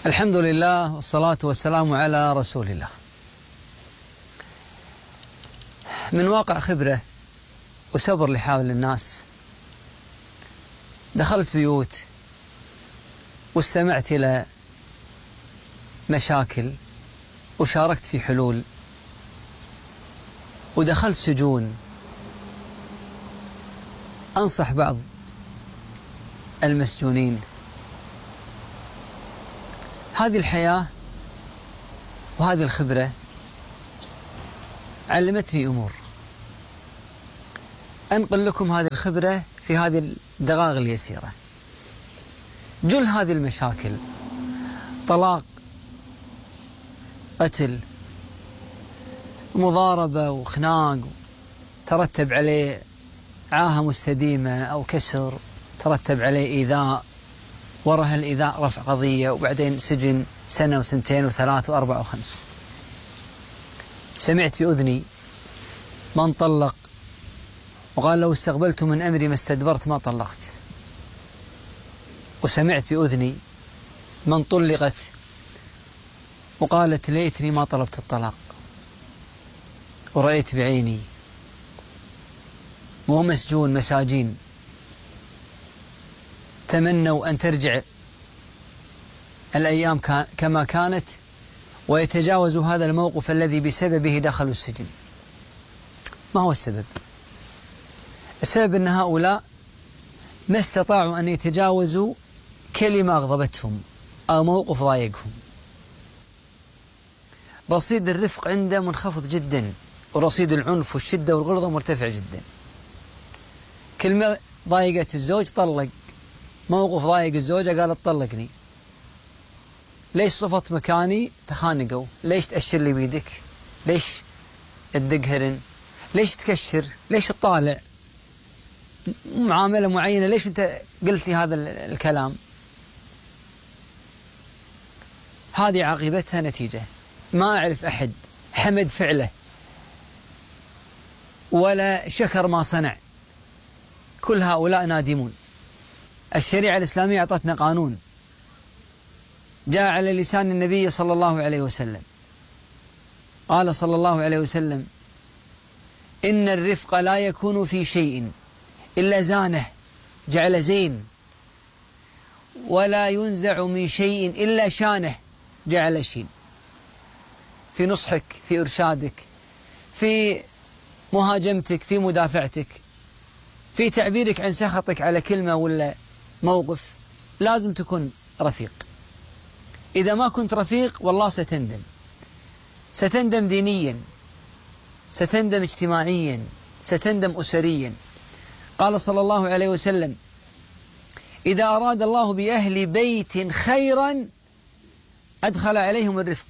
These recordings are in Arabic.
الحمد لله والصلاة والسلام على رسول الله. من واقع خبرة وسبر لحال الناس دخلت بيوت واستمعت إلى مشاكل وشاركت في حلول، ودخلت سجون أنصح بعض المسجونين. هذه الحياة وهذه الخبرة علمتني أمور، أنقل لكم هذه الخبرة في هذه الدقائق اليسيرة. جل هذه المشاكل طلاق، قتل، مضاربة وخناق ترتب عليه عاهة مستديمة أو كسر، ترتب عليه إيذاء، وراء هالإيذاء رفع قضية وبعدين سجن سنة وسنتين وثلاث وأربع وخمس. سمعت بأذني من طلق وقال لو استقبلت من أمري ما استدبرت ما طلقت، وسمعت بأذني من طلقت وقالت ليتني ما طلبت الطلاق، ورأيت بعيني مو مسجون مساجين تمنوا أن ترجع الأيام كما كانت ويتجاوزوا هذا الموقف الذي بسببه دخلوا السجن. ما هو السبب؟ السبب أن هؤلاء ما استطاعوا أن يتجاوزوا كلمة أغضبتهم أو موقف ضايقهم. رصيد الرفق عنده منخفض جدا، ورصيد العنف والشدة والغلظة مرتفع جدا. كلمة ضايقت الزوج طلق، موقف ضايق الزوجة قالت طلقني، ليش صفت مكاني تخانقوا، ليش تأشر لي بيدك، ليش تدق هرن، ليش تكشر، ليش تطالع، معاملة معينة، ليش أنت قلت لي هذا الكلام. هذه عاقبتها نتيجة ما أعرف أحد حمد فعله ولا شكر ما صنع، كل هؤلاء نادمون. الشريعة الإسلامية أعطتنا قانون جاء على لسان النبي صلى الله عليه وسلم، قال صلى الله عليه وسلم: إن الرفق لا يكون في شيء إلا زانه، جعل زين، ولا ينزع من شيء إلا شانه، جعل شين. في نصحك، في إرشادك، في مهاجمتك، في مدافعتك، في تعبيرك عن سخطك على كلمة ولا موقف، لازم تكون رفيق. إذا ما كنت رفيق والله ستندم، ستندم دينيا، ستندم اجتماعيا، ستندم أسريا. قال صلى الله عليه وسلم: إذا أراد الله بأهل بيت خيرا أدخل عليهم الرفق.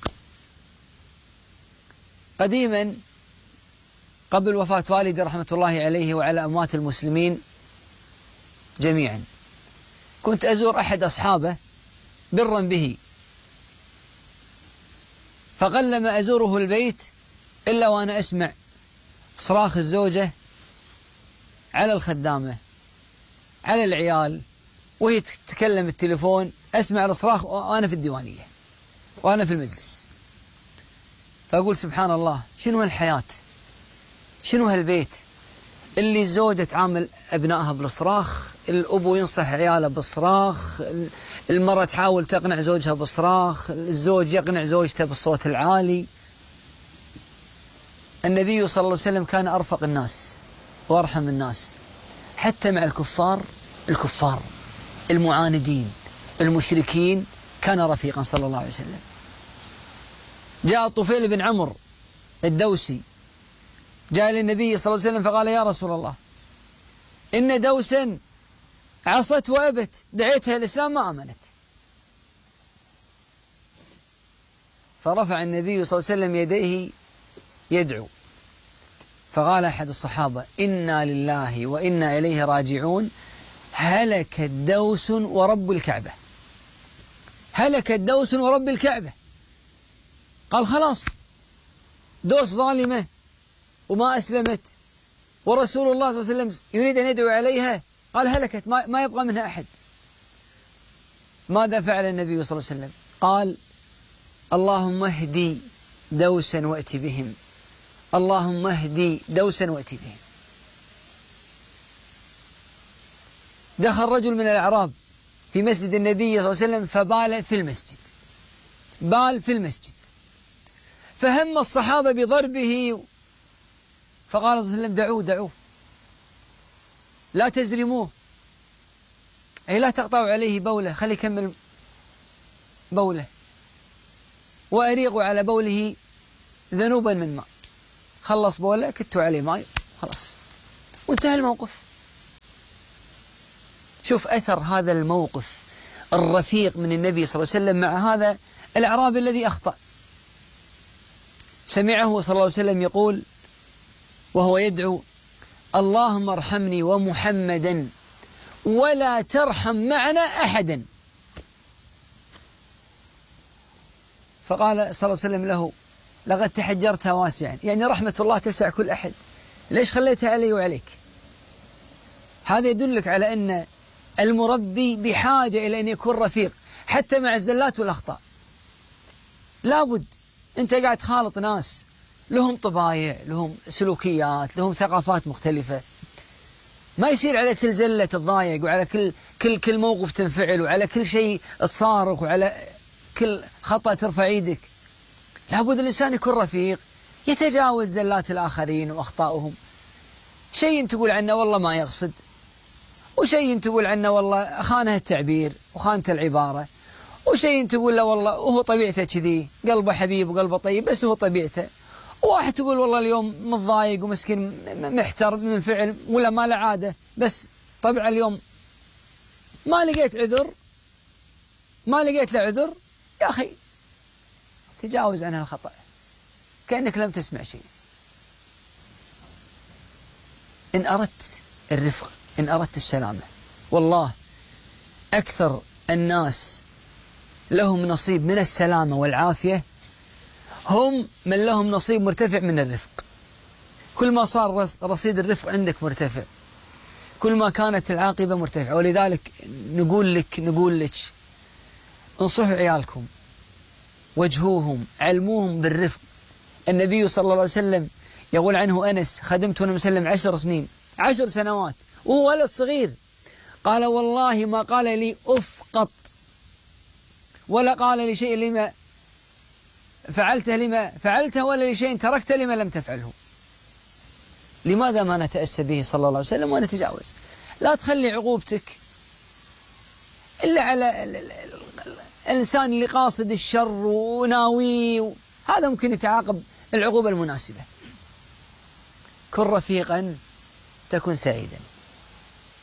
قديما قبل وفاة والدي رحمة الله عليه وعلى أموات المسلمين جميعا، كنت أزور أحد أصحابه برا به، فقلما أزوره البيت إلا وأنا أسمع صراخ الزوجة على الخدامة، على العيال، وهي تتكلم التليفون، أسمع الصراخ وأنا في الديوانية وأنا في المجلس. فأقول سبحان الله، شنو هالحياة، شنو هالبيت اللي الزوجة تعامل أبنائها بالصراخ، الأبو ينصح عياله بالصراخ، المرأة تحاول تقنع زوجها بالصراخ، الزوج يقنع زوجته بالصوت العالي. النبي صلى الله عليه وسلم كان أرفق الناس وأرحم الناس، حتى مع الكفار المعاندين المشركين كان رفيقا صلى الله عليه وسلم. جاء طفيل بن عمرو الدوسي جاء للنبي صلى الله عليه وسلم فقال: يا رسول الله، إن دوسا عصت وأبت، دعيتها الإسلام ما آمنت. فرفع النبي صلى الله عليه وسلم يديه يدعو، فقال أحد الصحابة: إنا لله وإنا إليه راجعون، هلك الدوس ورب الكعبة، هلك الدوس ورب الكعبة. قال: خلاص، دوس ظالمة وما أسلمت، ورسول الله صلى الله عليه وسلم يريد أن يدعو عليها، قال: هلكت، ما يبقى منها أحد. ماذا فعل النبي صلى الله عليه وسلم؟ قال اللهم اهدي دوسا وأت بهم، اللهم اهدي دوسا وأت بهم. دخل رجل من الأعراب في مسجد النبي صلى الله عليه وسلم فبال في المسجد، بال في المسجد، فهم الصحابة بضربه، فقال صلى الله عليه وسلم دعوه دعوه، لا تزرموه، أي لا تقطعوا عليه بوله، خلي يكمل بوله، وأريقوا على بوله ذنوبا من ماء. خلص بوله كتوا عليه ماء خلاص وانتهى الموقف. شوف أثر هذا الموقف الرفيق من النبي صلى الله عليه وسلم مع هذا الأعرابي الذي أخطأ. سمعه صلى الله عليه وسلم يقول وهو يدعو اللهم ارحمني ومحمدا ولا ترحم معنا أحدا. فقال صلى الله عليه وسلم له لقد تحجرتها واسعا، يعني رحمة الله تسع كل أحد، ليش خليتها علي وعليك؟ هذا يدلك على أن المربي بحاجة إلى أن يكون رفيق حتى مع الزلات والأخطاء. لابد أنت قاعد تخالط ناس لهم طبايع، لهم سلوكيات، لهم ثقافات مختلفة، ما يصير على كل زلة تتضايق، وعلى كل موقف تنفعل، وعلى كل شيء تصارخ، وعلى كل خطأ ترفع ايدك. لابد الإنسان يكون رفيق يتجاوز زلات الآخرين وأخطائهم. شيء تقول عنه والله ما يقصد، وشيء تقول عنه والله خانه التعبير وخانته العبارة، وشيء تقول له والله وهو طبيعته كذي، قلبه حبيب وقلبه طيب بس هو طبيعته. وواحد تقول والله اليوم متضايق ومسكين محتر منفعل ولا ما له عادة، بس طبعا اليوم ما لقيت عذر، ما لقيت له عذر، يا أخي تجاوز عن الخطأ كأنك لم تسمع شيء. إن أردت الرفق، إن أردت السلامة، والله أكثر الناس لهم نصيب من السلامة والعافية هم من لهم نصيب مرتفع من الرفق. كل ما صار رصيد الرفق عندك مرتفع، كل ما كانت العاقبة مرتفعة. ولذلك نقول لك انصحوا عيالكم، وجهوهم، علموهم بالرفق. النبي صلى الله عليه وسلم يقول عنه أنس خدمت وانا مسلم 10 سنين، 10 سنوات وهو ولد صغير، قال والله ما قال لي أف قط، ولا قال لي شيء لما فعلته لما فعلته، ولا لشيء تركته لما لم تفعله. لماذا ما نتأسى به صلى الله عليه وسلم ونتجاوز؟ لا تخلي عقوبتك إلا على الإنسان اللي قاصد الشر وناوي، هذا ممكن يتعاقب العقوبة المناسبة. كن رفيقا تكن سعيدا.